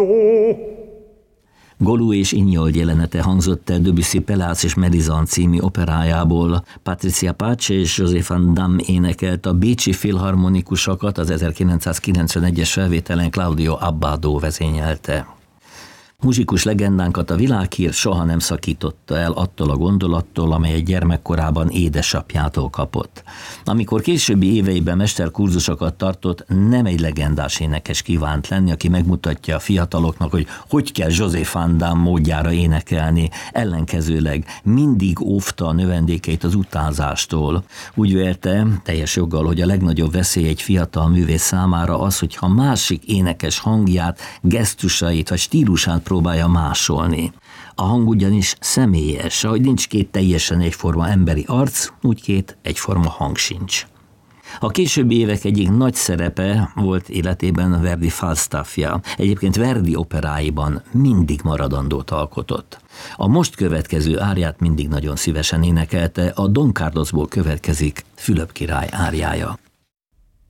Golú és Inyold jelenete hangzott el Debussy Pelléas és Mélisande című operájából. Patricia Pace és José van Damme énekelt, a bécsi filharmonikusokat az 1991-es felvételen Claudio Abbado vezényelte. Muzsikus legendánkat a világhír soha nem szakította el attól a gondolattól, amelyet gyermekkorában édesapjától kapott. Amikor későbbi éveiben mesterkurzusokat tartott, nem egy legendás énekes kívánt lenni, aki megmutatja a fiataloknak, hogy kell José van Damme módjára énekelni, ellenkezőleg mindig óvta a növendékeit az utázástól. Úgy vélte, teljes joggal, hogy a legnagyobb veszély egy fiatal művész számára az, hogyha másik énekes hangját, gesztusait vagy stílusát próbálja másolni. A hang ugyanis személyes, ahogy nincs két teljesen egyforma emberi arc, úgy két egyforma hang sincs. A későbbi évek egyik nagy szerepe volt életében Verdi Falstaffja. Egyébként Verdi operáiban mindig maradandót alkotott. A most következő áriát mindig nagyon szívesen énekelte, a Don Carlosból következik Fülöp király áriája.